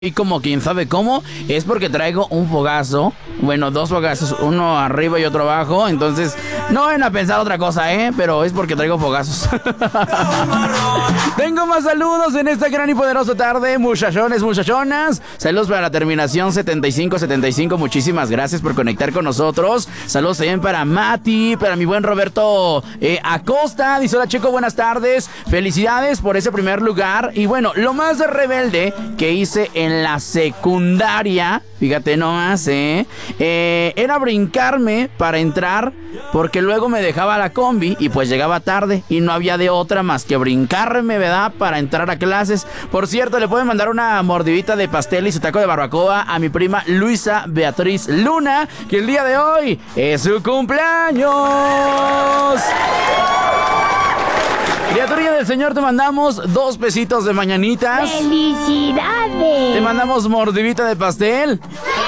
Y como quién sabe cómo, es porque traigo un fogazo. Bueno, dos fogazos, uno arriba y otro abajo. Entonces, no van a pensar otra cosa, pero es porque traigo fogazos. Tengo más saludos en esta gran y poderosa tarde, muchachones, muchachonas. Saludos para la terminación 7575. Muchísimas gracias por conectar con nosotros. Saludos también para Mati, para mi buen Roberto Acosta. Dice: hola, Checo, buenas tardes. Felicidades por ese primer lugar. Y bueno, lo más rebelde que hice en la secundaria, fíjate nomás, era brincarme para entrar, porque luego me dejaba la combi y pues llegaba tarde y no había de otra más que brincarme, ¿verdad?, para entrar a clases. Por cierto, le pueden mandar una mordidita de pastel y su taco de barbacoa a mi prima Luisa Beatriz Luna, que el día de hoy es su cumpleaños. Criaturilla del Señor, te mandamos 2 pesitos de mañanitas. ¡Felicidades! Te mandamos mordidita de pastel.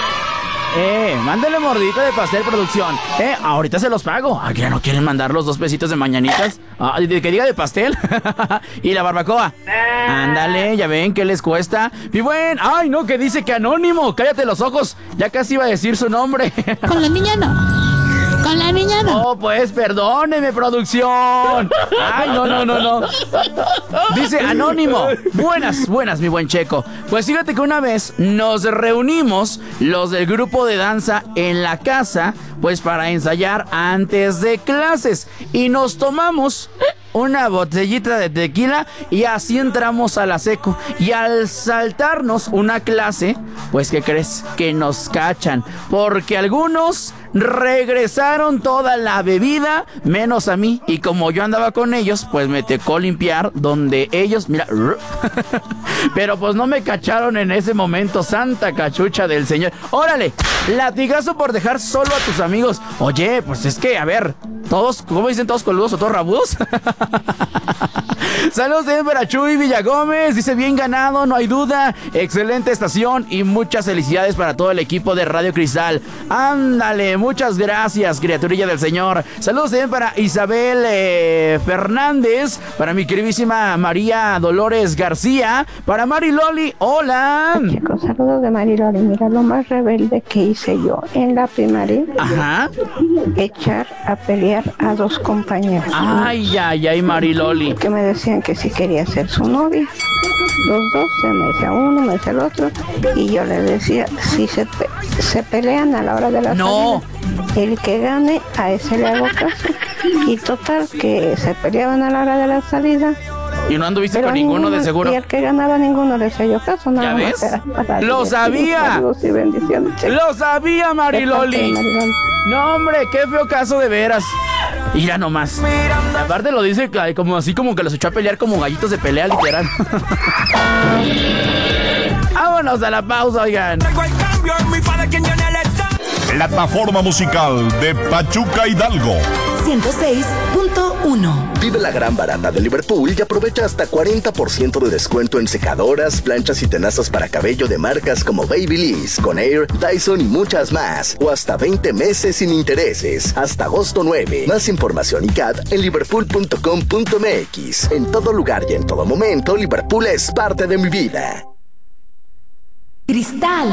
Mándale mordidita de pastel, producción. Ahorita se los pago. ¿A que ya no quieren mandar los 2 pesitos de mañanitas? Que diga de pastel. Y la barbacoa. Ándale, ya ven que les cuesta. Y bueno, ay no, que dice que anónimo. Cállate los ojos. Ya casi iba a decir su nombre. Con la niña no. Con la niña no. Oh, pues perdóneme, producción. Ay, no. Dice anónimo. Buenas, mi buen Checo. Pues fíjate que una vez nos reunimos los del grupo de danza en la casa, pues para ensayar antes de clases. Y nos tomamos una botellita de tequila y así entramos a la seco. Y al saltarnos una clase, pues ¿qué crees? Que nos cachan, porque algunos regresaron toda la bebida, menos a mí. Y como yo andaba con ellos, pues me tocó limpiar donde ellos, mira. Pero pues no me cacharon en ese momento, santa cachucha del Señor. ¡Órale! Latigazo por dejar solo a tus amigos. Oye, pues es que, a ver, todos, ¿cómo dicen? ¿Todos coludos o todos rabudos? Saludos de para Chuy Villagómez. Dice: bien ganado, no hay duda. Excelente estación y muchas felicidades para todo el equipo de Radio Cristal. Ándale, muchas gracias, criaturilla del Señor. Saludos también para Isabel Fernández, para mi queridísima María Dolores García, para Mari Loli. Hola. Chicos, saludos de Mari Loli. Mira, lo más rebelde que hice yo en la primaria. Ajá. Echar a pelear a 2 compañeros. Ay, Mari Loli. Que me decían que si quería ser su novia. Los dos, se me decía uno, me decía el otro. Y yo les decía: si se pelean a la hora de la salida, el que gane, a ese le hago caso. Y total, que se peleaban a la hora de la salida. Y no anduviste con ninguno, de seguro. Y el que ganaba, ninguno le hacía yo caso. ¿Ya ves? ¡Lo sabía! Y bendiciones, ¡lo sabía, Mari Loli! No, hombre, qué feo caso, de veras. Mira nomás. Aparte lo dice como así, como que los echó a pelear como gallitos de pelea, literal. Vámonos a la pausa, oigan. Plataforma musical de Pachuca Hidalgo 106.1. Vive la gran barata de Liverpool y aprovecha hasta 40% de descuento en secadoras, planchas y tenazas para cabello de marcas como Babyliss, Conair, Dyson y muchas más. O hasta 20 meses sin intereses. Hasta agosto 9. Más información y CAT en liverpool.com.mx. En todo lugar y en todo momento, Liverpool es parte de mi vida. Cristal.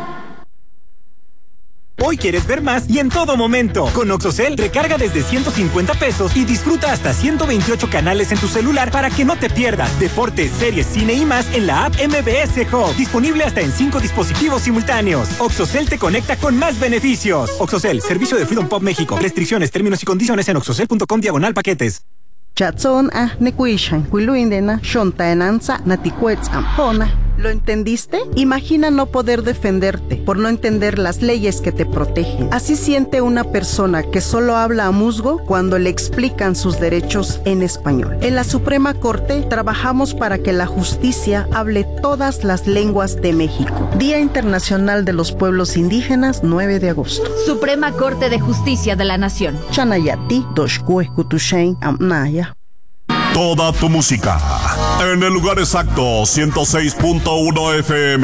Hoy quieres ver más y en todo momento. Con Oxocel, recarga desde 150 pesos y disfruta hasta 128 canales en tu celular para que no te pierdas deportes, series, cine y más en la app MBS Hub. Disponible hasta en 5 dispositivos simultáneos. Oxocel te conecta con más beneficios. Oxocel, servicio de Freedom Pop México. Restricciones, términos y condiciones en oxocel.com/paquetes. Chatson nekuishan kuiluindena shontaenanza naticuetzam hona. ¿Lo entendiste? Imagina no poder defenderte por no entender las leyes que te protegen. Así siente una persona que solo habla a musgo cuando le explican sus derechos en español. En la Suprema Corte trabajamos para que la justicia hable todas las lenguas de México. Día Internacional de los Pueblos Indígenas, 9 de agosto. Suprema Corte de Justicia de la Nación. Chanayati, Doshkue, Kutushain, Amnaya. Toda tu música en el lugar exacto, 106.1 FM.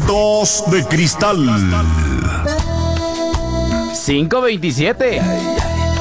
Éxitos de Cristal. 527.